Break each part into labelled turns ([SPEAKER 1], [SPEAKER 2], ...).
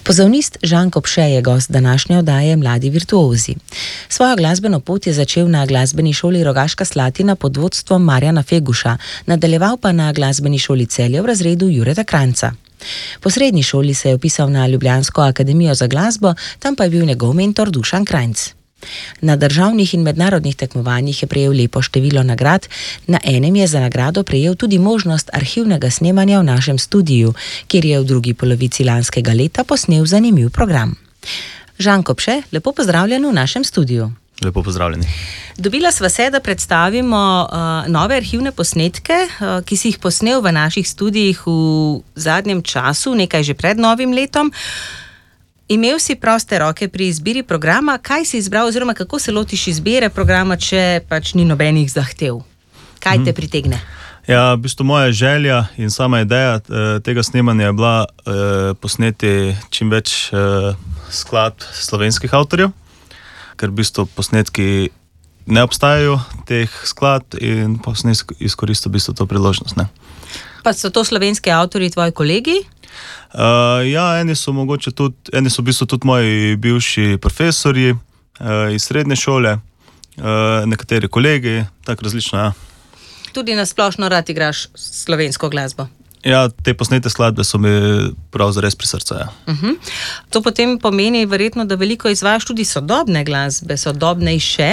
[SPEAKER 1] Pozavnist Žan Kopše je gost današnje oddaje Mladi virtuozi. Svojo glasbeno pot je začel na glasbeni šoli Rogaška Slatina pod vodstvom Marjana Feguša, nadaljeval pa na glasbeni šoli Celje v razredu Jureta Kranjca. Po srednji šoli se je vpisal na Ljubljansko akademijo za glasbo, tam pa je bil njegov mentor Dušan Krajnc. Na državnih in mednarodnih tekmovanjih je prejel lepo število nagrad, na enem je za nagrado prejel tudi možnost arhivnega snemanja v našem studiu, kjer je v drugi polovici lanskega leta posnel zanimiv program. Žan Kopše, lepo pozdravljen v našem studiu.
[SPEAKER 2] Lepo pozdravljeni.
[SPEAKER 1] Dobila sva se, da predstavimo nove arhivne posnetke, ki si jih posnel v naših studijih v zadnjem času, nekaj že pred novim letom. Imel si proste roke pri izbiri programa, kaj si izbral oziroma kako se lotiš izbire programa, če pač ni nobenih zahtev? Kaj te pritegne?
[SPEAKER 2] Ja, v bistvu moja želja in sama ideja tega snemanja je bila posneti čim več skladb slovenskih avtorjev, ker v bistvu posnetki ne obstajajo teh skladb in pa sem izkoristil v bistvu to priložnost. Ne?
[SPEAKER 1] Pa so to slovenski avtorji tvoji kolegi?
[SPEAKER 2] Ja, eni so v bistvu tudi moji bivši profesorji iz srednje šole, nekateri kolegi, tako različno, ja.
[SPEAKER 1] Tudi na splošno rad igraš slovensko glasbo?
[SPEAKER 2] Ja, te posnete skladbe so mi prav zares pri srcu, ja.
[SPEAKER 1] To potem pomeni verjetno, da veliko izvajaš tudi sodobne glasbe, sodobnejše?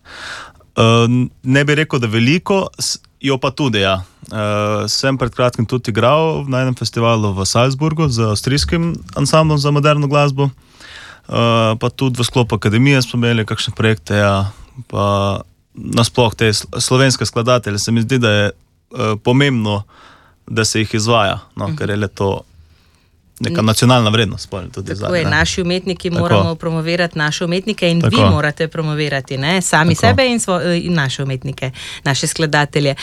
[SPEAKER 2] Ne bi rekel, da veliko, jo pa tudi, ja. Sem pred kratkim tudi igral na enem festivalu v Salzburgu z avstrijskim ansamblom za moderno glasbo, pa tudi v sklopu akademije smo imeli kakšne projekte, ja, pa nasploh te slovenske skladatelje. Se mi zdi, da je pomembno, da se jih izvaja, no, ker je le to neka nacionalna vrednost.
[SPEAKER 1] Tako je, naši umetniki moramo promovirati naše umetnike in vi morate promovirati, ne? Sami sebe in naše umetnike, naše skladatelje.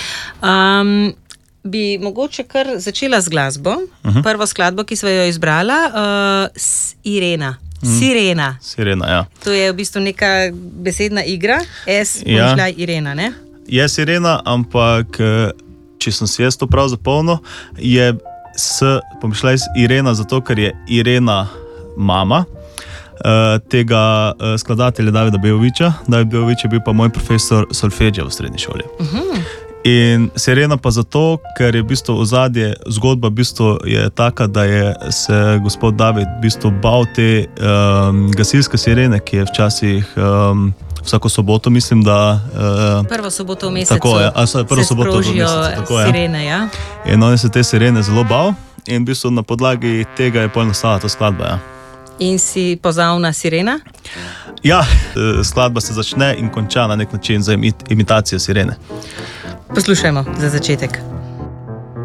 [SPEAKER 1] Bi mogoče kar začela z glasbo. Prvo skladbo, ki sva jo izbrala, Irena. Sirena,
[SPEAKER 2] ja.
[SPEAKER 1] To je v bistvu neka besedna igra. Pomišljaj Irena, ne?
[SPEAKER 2] Je Sirena, ampak če sem si jaz to prav zapomnil, je pomišljaj Irena, zato ker je Irena mama tega skladatelja Davida Bejovića. David Bejović je bil pa moj profesor solfeggija v srednji šoli. In Sirena pa zato, ker je v bistvu ozadje, zgodba v bistvu je taka, da je se gospod David v bistvu bal te gasilske sirene, ki je včasih vsako soboto, mislim, da
[SPEAKER 1] prvo soboto v mesecu
[SPEAKER 2] se sprožijo
[SPEAKER 1] sirene, ja.
[SPEAKER 2] In on se te sirene zelo bal in v bistvu na podlagi tega je potem nastala ta skladba, ja.
[SPEAKER 1] In si pozavna sirena?
[SPEAKER 2] Ja, skladba se začne in konča na nek način za imitacijo sirene.
[SPEAKER 1] Poslušajmo za začetek.